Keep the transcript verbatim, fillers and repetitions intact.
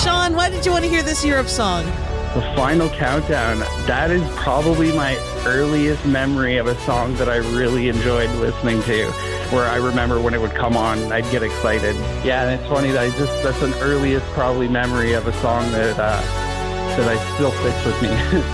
Sean, why did you want to hear this Europe song? The Final Countdown, that is probably my earliest memory of a song that I really enjoyed listening to, where I remember when it would come on, I'd get excited. Yeah, and it's funny that I just, that's an earliest probably memory of a song that, uh, that I still sticks with me.